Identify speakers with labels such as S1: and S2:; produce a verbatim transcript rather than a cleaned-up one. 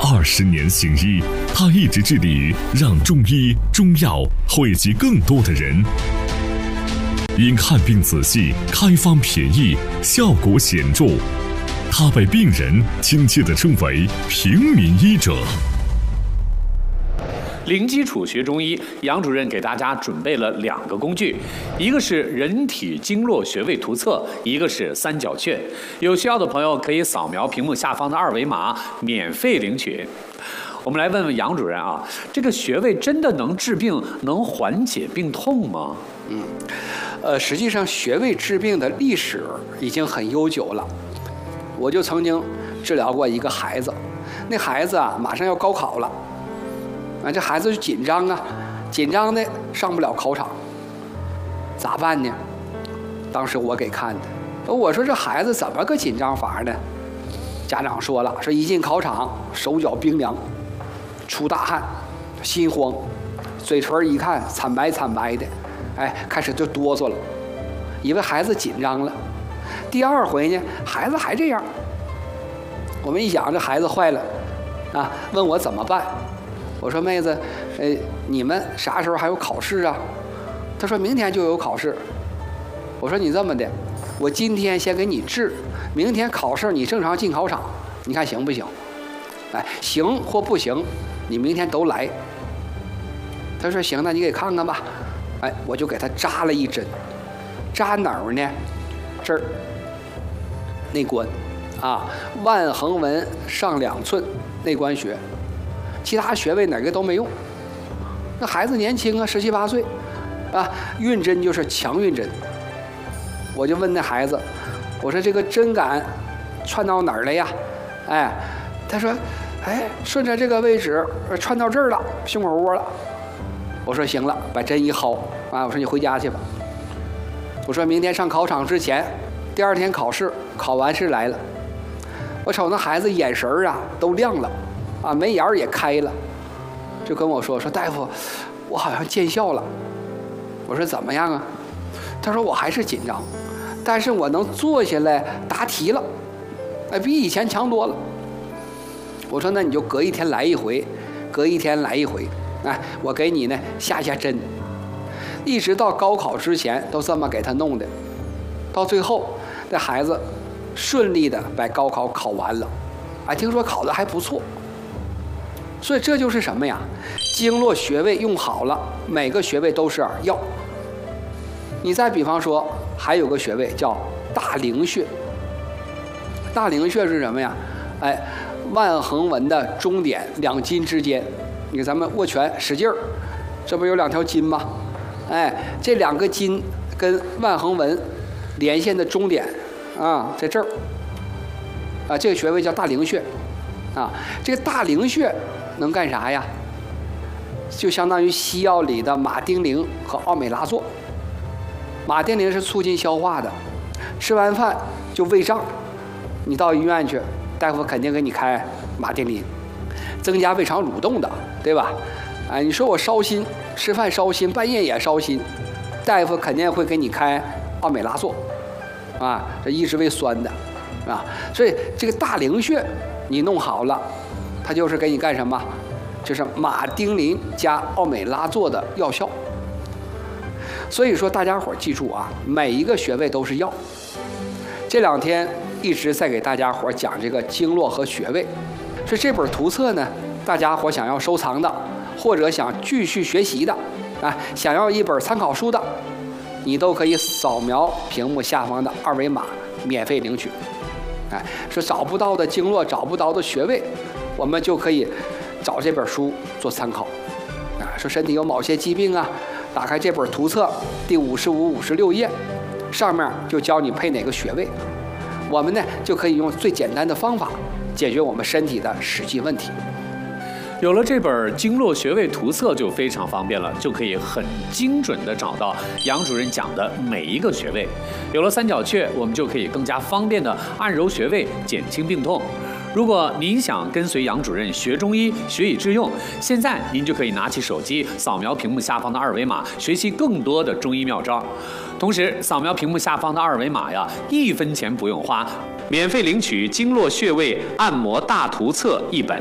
S1: 二十年行医，他一直致力于让中医中药惠及更多的人。因看病仔细、开方便宜、效果显著，他被病人亲切地称为平民医者。
S2: 零基础学中医，杨主任给大家准备了两个工具，一个是人体经络穴位图册，一个是三角穴。有需要的朋友可以扫描屏幕下方的二维码，免费领取。我们来问问杨主任啊，这个穴位真的能治病、能缓解病痛吗？
S3: 嗯，呃，实际上穴位治病的历史已经很悠久了。我就曾经治疗过一个孩子，那孩子啊马上要高考了。啊，这孩子就紧张啊，紧张的上不了考场，咋办呢？当时我给看的，我说这孩子怎么个紧张法呢？家长说了，说一进考场手脚冰凉，出大汗，心慌，嘴唇一看惨白惨白的，哎，开始就哆嗦了，以为孩子紧张了。第二回呢，孩子还这样。我们一想，这孩子坏了，啊，问我怎么办？我说妹子，呃，你们啥时候还有考试啊？她说明天就有考试。我说你这么的，我今天先给你治，明天考试你正常进考场，你看行不行？哎，行或不行，你明天都来。她说行，那你给看看吧。哎，我就给她扎了一针，扎哪儿呢？这儿，内关，啊，腕横纹上两寸内关穴。其他穴位哪个都没用。那孩子年轻啊，十七八岁，啊，运针就是强运针。我就问那孩子，我说这个针感穿到哪儿了呀？哎，他说，哎，顺着这个位置穿到这儿了，胸口窝了。我说行了，把针一薅啊，我说你回家去吧。我说明天上考场之前，第二天考试，考完试来了，我瞅那孩子眼神啊都亮了。啊，眉眼也开了，就跟我说说大夫，我好像见效了。我说怎么样啊？他说我还是紧张，但是我能坐下来答题了，哎，比以前强多了。我说那你就隔一天来一回，隔一天来一回，哎，我给你呢下下针，一直到高考之前都这么给他弄的，到最后这孩子顺利的把高考考完了，哎，听说考得还不错。所以这就是什么呀？经络穴位用好了，每个穴位都是药。你再比方说，还有个穴位叫大陵穴。大陵穴是什么呀？哎，腕横纹的中点两筋之间，你看咱们握拳使劲儿，这不有两条筋吗？哎，这两个筋跟腕横纹连线的中点啊，在这儿啊，这个穴位叫大陵穴啊。这个大陵穴能干啥呀？就相当于西药里的马丁啉和奥美拉唑。马丁啉是促进消化的，吃完饭就胃胀，你到医院去，大夫肯定给你开马丁啉，增加胃肠蠕动的，对吧？哎，你说我烧心，吃饭烧心，半夜也烧心，大夫肯定会给你开奥美拉唑，啊，这抑制胃酸的，啊，所以这个大陵穴你弄好了。它就是给你干什么？就是马丁啉加奥美拉唑的药效。所以说大家伙记住啊，每一个穴位都是药。这两天一直在给大家伙讲这个经络和穴位，所以这本图册呢，大家伙想要收藏的，或者想继续学习的，啊，想要一本参考书的，你都可以扫描屏幕下方的二维码，免费领取。哎，说找不到的经络，找不到的穴位，我们就可以找这本书做参考。啊，说身体有某些疾病啊，打开这本图册第五十五、五十六页，上面就教你配哪个穴位，我们呢就可以用最简单的方法解决我们身体的实际问题。
S2: 有了这本经络穴位图册就非常方便了，就可以很精准地找到杨主任讲的每一个穴位。有了三角穴，我们就可以更加方便地按揉穴位，减轻病痛。如果您想跟随杨主任学中医，学以致用，现在您就可以拿起手机，扫描屏幕下方的二维码，学习更多的中医妙招。同时，扫描屏幕下方的二维码呀，一分钱不用花，免费领取经络穴位按摩大图册一本。